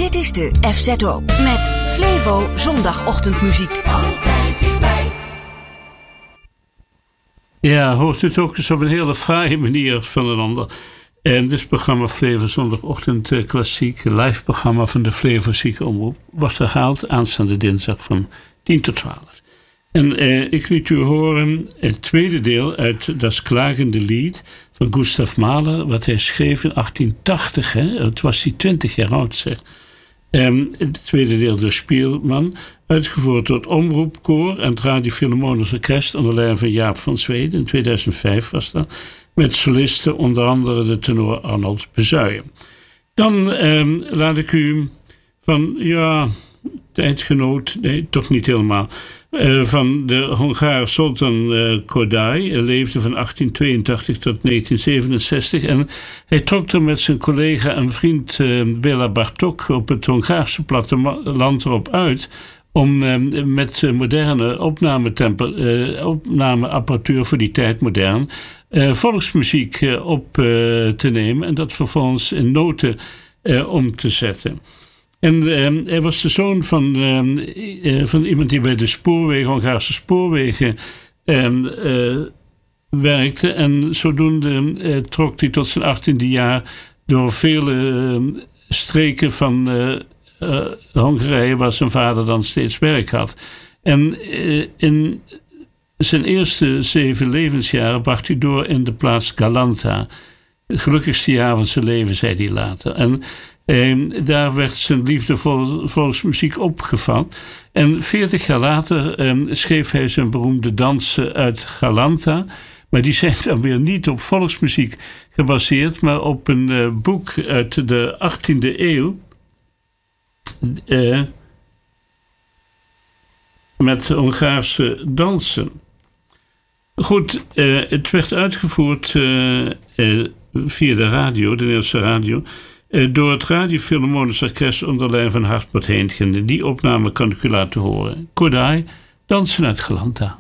Dit is de FZO met Flevo zondagochtendmuziek. Altijd dichtbij. Ja, hoort het ook eens op een hele fraaie manier van een ander. En dit programma Flevo zondagochtend klassiek, live programma van de Flevo Ziekenomroep, wordt herhaald aanstaande dinsdag van 10 tot 12. En ik liet u horen het tweede deel uit Das klagende Lied van Gustav Mahler, wat hij schreef in 1880. Het was hij 20 jaar oud, zeg. Het tweede deel door Spielman, uitgevoerd door het Omroepkoor en het Radio Philharmonisch Orkest onder leiding van Jaap van Zweden. In 2005 was dat. Met solisten onder andere de tenor Arnold Bezuijen. Dan laat ik u van, tijdgenoot, nee, toch niet helemaal, van de Hongaar Zoltán Kodály, leefde van 1882 tot 1967 en hij trok er met zijn collega en vriend Béla Bartók op het Hongaarse platteland erop uit om met moderne opnameapparatuur voor die tijd modern volksmuziek op te nemen en dat vervolgens in noten om te zetten. En hij was de zoon van iemand die bij de spoorwegen, Hongaarse spoorwegen, werkte. En zodoende trok hij tot zijn 18e jaar door vele streken van Hongarije, waar zijn vader dan steeds werk had. En in zijn eerste 7 levensjaren bracht hij door in de plaats Galanta. Het gelukkigste jaar van zijn leven, zei hij later. En daar werd zijn liefde voor volksmuziek opgevat. En 40 jaar later schreef hij zijn beroemde dansen uit Galanta. Maar die zijn dan weer niet op volksmuziek gebaseerd, maar op een boek uit de 18e eeuw. Met Hongaarse dansen. Goed, het werd uitgevoerd via de radio, de Nederlandse radio, door het Radio Philharmonisch Orkest onder leiding van Hartmut Heentgen. Die opname kan ik u laten horen. Kodály, dansen uit Galanta.